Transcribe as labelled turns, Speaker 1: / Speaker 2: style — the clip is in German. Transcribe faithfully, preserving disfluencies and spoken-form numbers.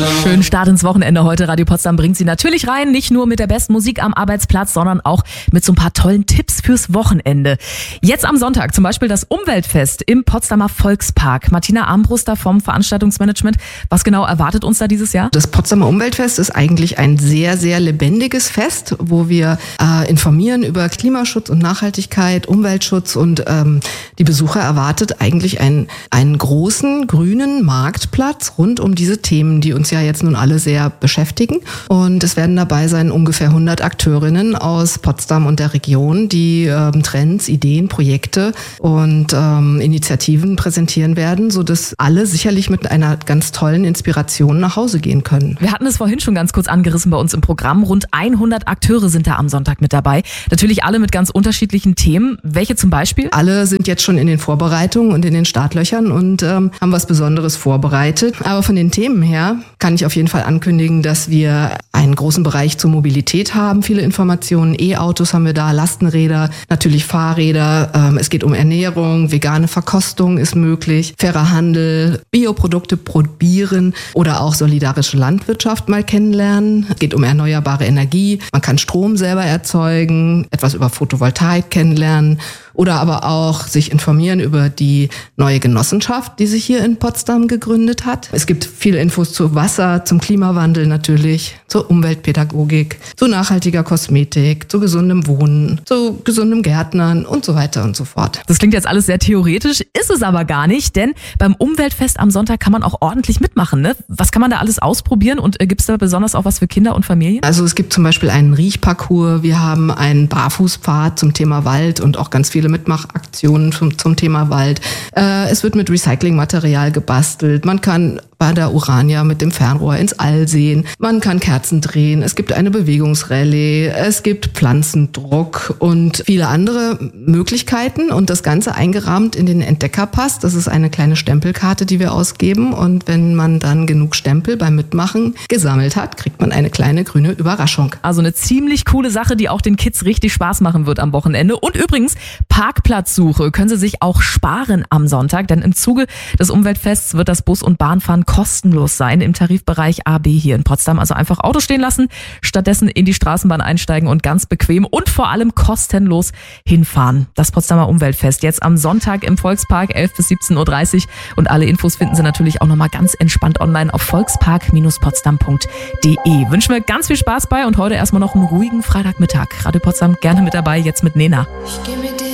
Speaker 1: Schönen Start ins Wochenende heute. Radio Potsdam bringt Sie natürlich rein, nicht nur mit der besten Musik am Arbeitsplatz, sondern auch mit so ein paar tollen Tipps fürs Wochenende. Jetzt am Sonntag zum Beispiel das Umweltfest im Potsdamer Volkspark. Martina Armbruster vom Veranstaltungsmanagement. Was genau erwartet uns da dieses Jahr?
Speaker 2: Das Potsdamer Umweltfest ist eigentlich ein sehr, sehr lebendiges Fest, wo wir äh, informieren über Klimaschutz und Nachhaltigkeit, Umweltschutz, und ähm, die Besucher erwartet eigentlich einen, einen großen grünen Marktplatz rund um diese Themen, die uns ja jetzt nun alle sehr beschäftigen. Und es werden dabei sein ungefähr hundert Akteurinnen aus Potsdam und der Region, die ähm, Trends, Ideen, Projekte und ähm, Initiativen präsentieren werden, sodass alle sicherlich mit einer ganz tollen Inspiration nach Hause gehen können.
Speaker 1: Wir hatten es vorhin schon ganz kurz angerissen bei uns im Programm. Rund hundert Akteure sind da am Sonntag mit dabei. Natürlich alle mit ganz unterschiedlichen Themen. Welche zum Beispiel?
Speaker 2: Alle sind jetzt schon in den Vorbereitungen und in den Startlöchern und ähm, haben was Besonderes vorbereitet. Aber von den Themen her kann ich auf jeden Fall ankündigen, dass wir einen großen Bereich zur Mobilität haben. Viele Informationen, E-Autos haben wir da, Lastenräder, natürlich Fahrräder. Ähm, es geht um Ernährung, vegane Verkostung ist möglich, fairer Handel, Bioprodukte probieren oder auch solidarische Landwirtschaft mal kennenlernen. Es geht um erneuerbare Energie. Man kann Strom selber erzeugen, etwas über Photovoltaik kennenlernen oder aber auch sich informieren über die neue Genossenschaft, die sich hier in Potsdam gegründet hat. Es gibt viele Infos zu Wasser, zum Klimawandel natürlich, zur Umweltpädagogik, zu nachhaltiger Kosmetik, zu gesundem Wohnen, zu gesundem Gärtnern und so weiter und so fort.
Speaker 1: Das klingt jetzt alles sehr theoretisch, ist es aber gar nicht, denn beim Umweltfest am Sonntag kann man auch ordentlich mitmachen, ne? Was kann man da alles ausprobieren und äh, gibt es da besonders auch was für Kinder und Familien?
Speaker 2: Also es gibt zum Beispiel einen Riechparcours, wir haben einen Barfußpfad zum Thema Wald und auch ganz viele Mitmachaktionen zum, zum Thema Wald. Äh, es wird mit Recyclingmaterial gebastelt. Man kann bei der Urania mit dem Fernrohr ins All sehen. Man kann Kerzen drehen. Es gibt eine Bewegungsrallye. Es gibt Pflanzendruck und viele andere Möglichkeiten. Und das Ganze eingerahmt in den Entdeckerpass. Das ist eine kleine Stempelkarte, die wir ausgeben. Und wenn man dann genug Stempel beim Mitmachen gesammelt hat, kriegt man eine kleine grüne Überraschung.
Speaker 1: Also eine ziemlich coole Sache, die auch den Kids richtig Spaß machen wird am Wochenende. Und übrigens, Parkplatzsuche können Sie sich auch sparen am Sonntag, denn im Zuge des Umweltfests wird das Bus- und Bahnfahren kostenlos sein im Tarifbereich A B hier in Potsdam. Also einfach Auto stehen lassen, stattdessen in die Straßenbahn einsteigen und ganz bequem und vor allem kostenlos hinfahren. Das Potsdamer Umweltfest jetzt am Sonntag im Volkspark, elf bis siebzehn Uhr dreißig. Und alle Infos finden Sie natürlich auch nochmal ganz entspannt online auf volkspark potsdam punkt de. Wünschen wir ganz viel Spaß bei und heute erstmal noch einen ruhigen Freitagmittag. Radio Potsdam gerne mit dabei, jetzt mit Nena.
Speaker 3: Ich geh mit dir